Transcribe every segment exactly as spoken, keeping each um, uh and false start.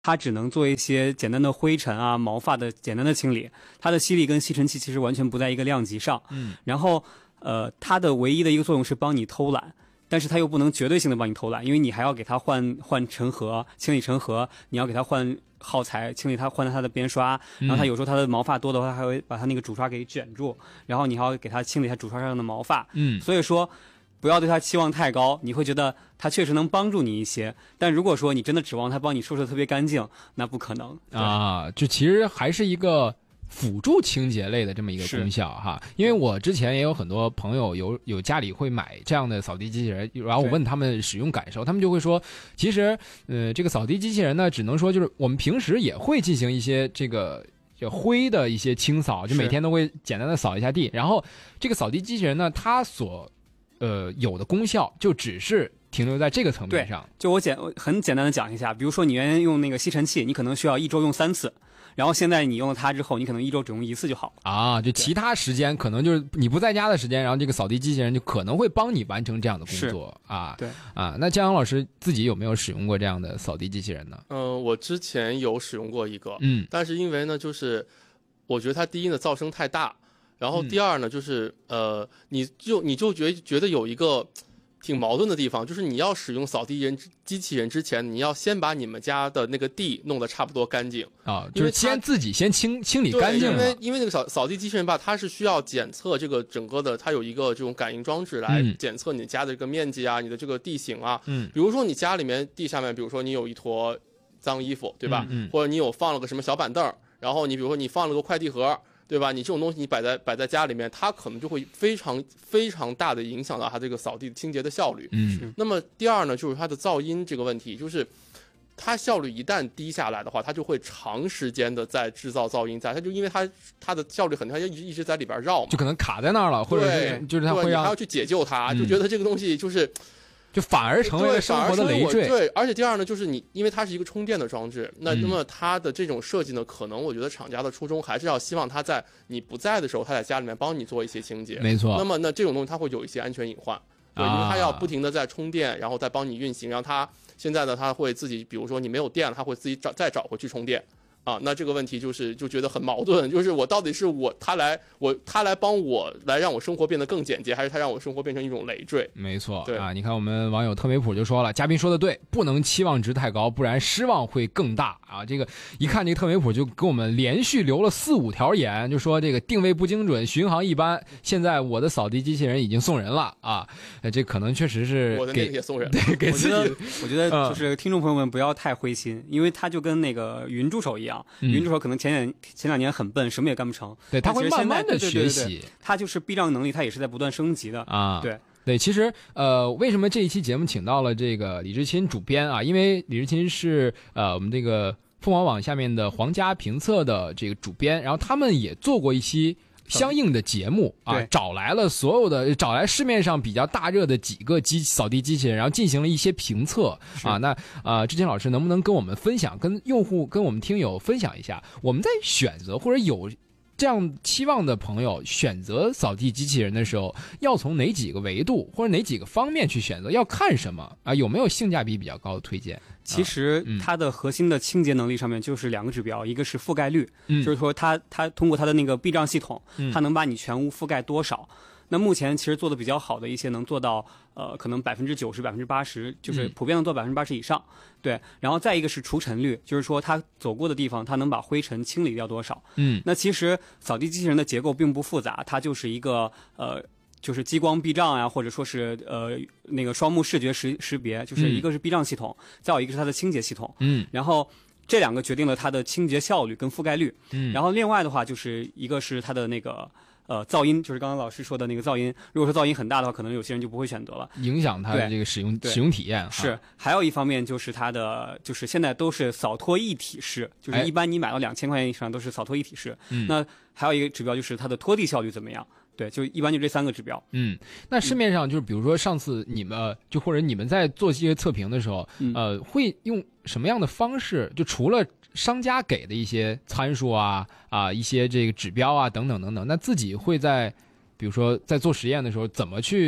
它只能做一些简单的灰尘啊、毛发的简单的清理，它的吸力跟吸尘器其实完全不在一个量级上。 嗯， 然后呃，它的唯一的一个作用是帮你偷懒。但是它又不能绝对性的帮你偷懒，因为你还要给它换换尘盒，清理尘盒，你要给它换耗材，清理它换它的边刷，然后它有时候它的毛发多的话，还会把它那个主刷给卷住，然后你还要给它清理它主刷上的毛发。 嗯， 所以说不要对它期望太高，你会觉得它确实能帮助你一些，但如果说你真的指望它帮你收拾得特别干净，那不可能啊，就其实还是一个辅助清洁类的这么一个功效哈。因为我之前也有很多朋友有有家里会买这样的扫地机器人，然后我问他们使用感受，他们就会说其实呃这个扫地机器人呢，只能说就是我们平时也会进行一些这个就灰的一些清扫，就每天都会简单的扫一下地，然后这个扫地机器人呢，它所呃有的功效就只是停留在这个层面上。 就我简很简单的讲一下，比如说你原先用那个吸尘器，你可能需要一周用三次，然后现在你用了它之后，你可能一周只用一次就好啊。就其他时间可能就是你不在家的时间，然后这个扫地机器人就可能会帮你完成这样的工作啊。 对啊，那江阳老师自己有没有使用过这样的扫地机器人呢？ 嗯、呃，我之前有使用过一个， 嗯， 但是因为呢，就是我觉得它第一呢噪声太大，然后第二呢，就是呃，你就你就觉觉得有一个挺矛盾的地方，就是你要使用扫地人机器人之前，你要先把你们家的那个地弄得差不多干净啊，就是先自己先清清理干净了。 因为因为那个扫扫地机器人吧，它是需要检测这个整个的，它有一个这种感应装置来检测你家的这个面积啊，你的这个地形啊。 嗯， 比如说你家里面地下面，比如说你有一坨脏衣服，对吧？ 嗯，嗯或者你有放了个什么小板凳，然后你比如说你放了个快递盒。对吧？你这种东西你摆在摆在家里面，它可能就会非常非常大的影响到它这个扫地清洁的效率。 嗯， 那么第二呢，就是它的噪音这个问题，就是它效率一旦低下来的话，它就会长时间的在制造噪音，在它就因为它它的效率很低，它就一直在里边绕嘛， 就可能卡在那儿了，或者是就是它会让你还要去解救它，就觉得这个东西就是。 就反而成为了生活的累赘。 对，而且第二呢，就是你，因为它是一个充电的装置，那、嗯、那么它的这种设计呢，可能我觉得厂家的初衷还是要希望它在你不在的时候，它在家里面帮你做一些清洁。 没错。 那么那这种东西它会有一些安全隐患，对，因为它要不停的在充电，然后再帮你运行，然后它现在呢，它会自己，比如说你没有电了，它会自己找再找回去充电。啊，那这个问题就是就觉得很矛盾，就是我到底是我他来我他来帮我来让我生活变得更简洁，还是他让我生活变成一种累赘？ 没错， 对啊，你看我们网友特维普就说了，嘉宾说的对，不能期望值太高，不然失望会更大啊。这个一看这个特维普就给我们连续留了四五条言，就说这个定位不精准，巡航一般，现在我的扫地机器人已经送人了啊，这可能确实是我的那个也送人了， 对，给自己。 我觉得我觉得就是听众朋友们不要太灰心，嗯、因为它就跟那个云助手一样。云助手可能前两前两年很笨，什么也干不成。 对，他会慢慢的学习。 他就是避障能力，他也是在不断升级的啊。 对对，其实呃，为什么这一期节目请到了这个李志钦主编啊？因为李志钦是呃我们这个凤凰网下面的皇家评测的这个主编，然后他们也做过一期相应的节目啊，找来了所有的找来市面上比较大热的几个机扫地机器人，然后进行了一些评测啊。那呃，志钦老师能不能跟我们分享，跟用户跟我们听友分享一下，我们在选择或者有这样期望的朋友选择扫地机器人的时候，要从哪几个维度或者哪几个方面去选择？要看什么啊？有没有性价比比较高的推荐？ 其实它的核心的清洁能力上面就是两个指标，一个是覆盖率，嗯、就是说它它通过它的那个避障系统，它能把你全屋覆盖多少。那目前其实做的比较好的一些能做到呃可能百分之九十百分之八十，就是普遍能做百分之八十以上。对，然后再一个是除尘率，就是说它走过的地方它能把灰尘清理掉多少。 嗯， 那其实扫地机器人的结构并不复杂，它就是一个呃就是激光避障呀，或者说是呃那个双目视觉识识别，就是一个是避障系统，嗯、再有一个是它的清洁系统。 嗯， 然后这两个决定了它的清洁效率跟覆盖率。 嗯， 然后另外的话就是一个是它的那个。呃，噪音就是刚刚老师说的那个噪音，如果说噪音很大的话，可能有些人就不会选择了， 影响它的这个使用使用体验。 是，还有一方面就是它的，就是现在都是扫拖一体式，就是一般你买到两千块钱以上都是扫拖一体式。 嗯， 那还有一个指标就是它的拖地效率怎么样？对，就一般就这三个指标。 嗯，那市面上就是比如说上次你们就或者你们在做这些测评的时候， 嗯、 呃，会用什么样的方式？就除了商家给的一些参数啊啊一些这个指标啊等等等等，那自己会在比如说在做实验的时候怎么去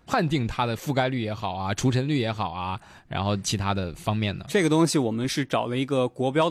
判定它的覆盖率也好啊，除尘率也好啊，然后其他的方面呢？ 这个东西我们是找了一个国标